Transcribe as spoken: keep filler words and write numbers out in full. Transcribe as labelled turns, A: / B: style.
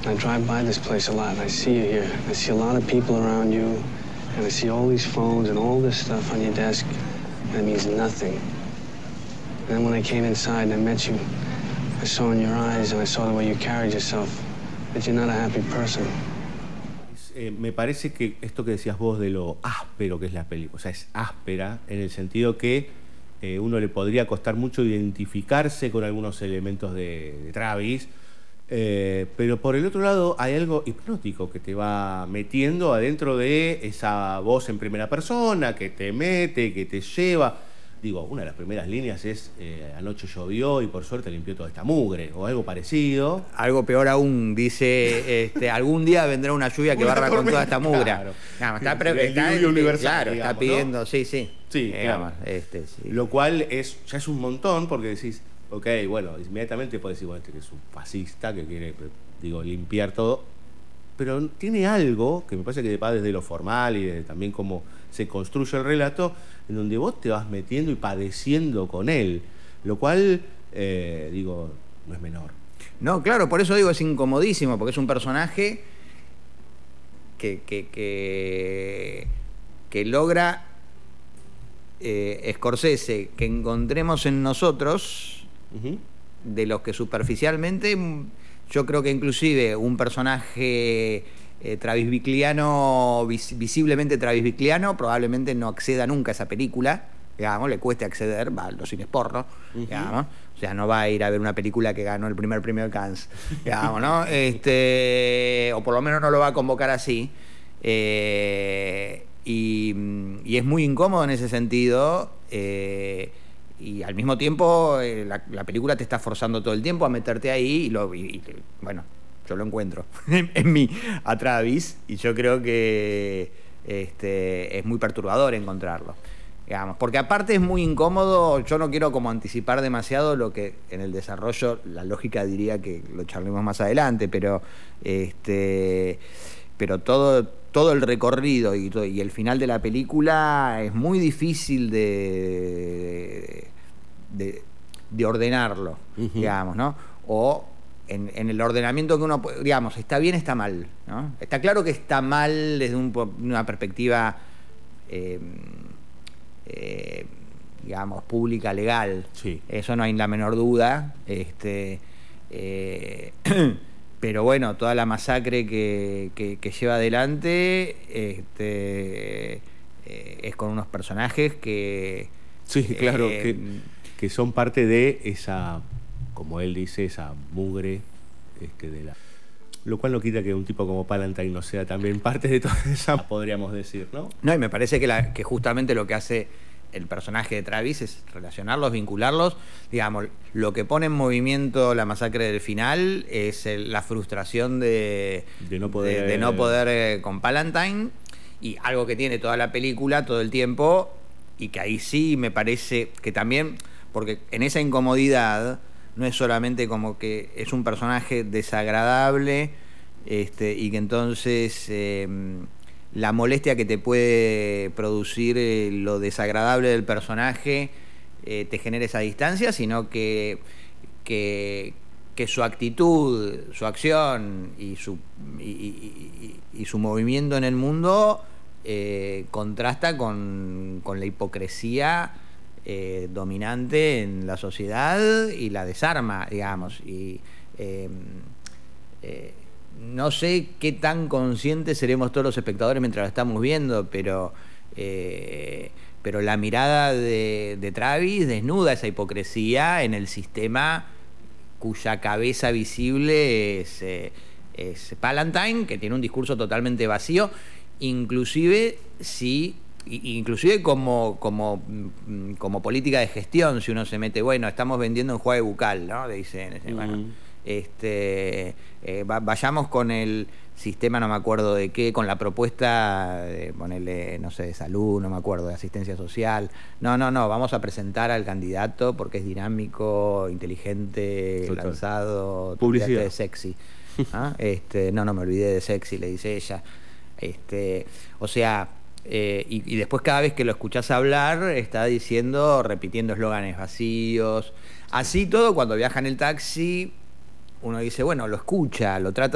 A: I drive by this place a lot, and I see you here. I see a lot of people around you, and I see all these phones and all this stuff on your desk. That means nothing. And then when I came inside and I met you, I saw in your eyes and I saw the way you carried yourself that you're not a happy person.
B: Eh, me parece que esto que decías vos de lo áspero que es la película, o sea, es áspera en el sentido que eh, uno le podría costar mucho identificarse con algunos elementos de, de Travis, eh, pero por el otro lado hay algo hipnótico que te va metiendo adentro de esa voz en primera persona, que te mete, que te lleva. Digo, una de las primeras líneas es eh, anoche llovió y por suerte limpió toda esta mugre, o algo parecido.
C: Algo peor aún, dice, este, algún día vendrá una lluvia que
B: Una
C: barra con
B: tormenta,
C: toda esta mugre.
B: claro.
C: No, está, pre-
B: El
C: está,
B: diluvio universal,
C: claro,
B: digamos,
C: está pidiendo,
B: ¿no?
C: sí, sí.
B: Sí,
C: Digamos,
B: claro.
C: este, sí.
B: Lo cual es, ya es un montón porque decís, ok, bueno, inmediatamente puedes decir, bueno, este que es un fascista que quiere, digo, limpiar todo. Pero tiene algo que me parece que va desde lo formal y de también cómo se construye el relato, en donde vos te vas metiendo y padeciendo con él, lo cual, eh, digo, no es menor.
C: No, claro, por eso digo, es incomodísimo, porque es un personaje que, que, que, que logra eh, Scorsese que encontremos en nosotros,
B: Uh-huh.
C: de los que superficialmente, yo creo que inclusive un personaje eh, travisbicliano, vis, visiblemente travisbicliano, probablemente no acceda nunca a esa película, digamos, le cueste acceder, va a los cines porno, uh-huh. digamos, o sea, no va a ir a ver una película que ganó el primer premio de Cannes, digamos, ¿no? Este, o por lo menos no lo va a convocar así, eh, y, y es muy incómodo en ese sentido, eh, y al mismo tiempo eh, la, la película te está forzando todo el tiempo a meterte ahí y, lo, y, y bueno, yo lo encuentro en, en mí a Travis y yo creo que este, es muy perturbador encontrarlo, digamos, porque aparte es muy incómodo. Yo no quiero como anticipar demasiado lo que en el desarrollo la lógica diría que lo charlemos más adelante, pero este pero todo todo el recorrido y, todo, y el final de la película es muy difícil de, de, de ordenarlo, uh-huh. digamos, ¿no? O en, en el ordenamiento que uno, digamos, está bien, está mal, ¿no? Está claro que está mal desde un, una perspectiva, eh, eh, digamos, pública, legal.
B: Sí.
C: Eso no hay la menor duda. Este, eh, Pero bueno, toda la masacre que, que, que lleva adelante este, eh, es con unos personajes que...
B: Sí, claro,
C: eh,
B: que, que son parte de esa, como él dice, esa mugre este, de la... Lo cual no quita que un tipo como Palantine no sea también parte de toda esa, podríamos decir, ¿no?
C: No, y me parece que, la, que justamente lo que hace el personaje de Travis es relacionarlos, vincularlos. Digamos, lo que pone en movimiento la masacre del final es el, la frustración de,
B: de no poder,
C: de, de no poder eh, con Palantine, y algo que tiene toda la película todo el tiempo, y que ahí sí me parece que también, porque en esa incomodidad no es solamente como que es un personaje desagradable este, y que entonces... Eh, la molestia que te puede producir eh, lo desagradable del personaje eh, te genera esa distancia, sino que, que, que su actitud, su acción y su, y, y, y, y su movimiento en el mundo eh, contrasta con, con la hipocresía eh, dominante en la sociedad y la desarma, digamos. Y eh, eh, no sé qué tan conscientes seremos todos los espectadores mientras lo estamos viendo, pero, eh, pero la mirada de, de Travis desnuda esa hipocresía en el sistema cuya cabeza visible es, eh, es Palantine, que tiene un discurso totalmente vacío, inclusive si... inclusive como, como, como política de gestión, si uno se mete, bueno, estamos vendiendo un juego bucal, ¿no? Le dicen, uh-huh. bueno, este, eh, va, vayamos con el sistema, no me acuerdo de qué, con la propuesta de ponerle, no sé, de salud, no me acuerdo, de asistencia social. No, no, no, vamos a presentar al candidato porque es dinámico, inteligente, total, lanzado,
B: publicidad,
C: sexy. ¿Ah? Este, no, no, me olvidé de sexy, le dice ella. Este, o sea... Eh, y, y después cada vez que lo escuchás hablar está diciendo, repitiendo eslóganes vacíos, así todo. Cuando viaja en el taxi uno dice, bueno, lo escucha, lo trata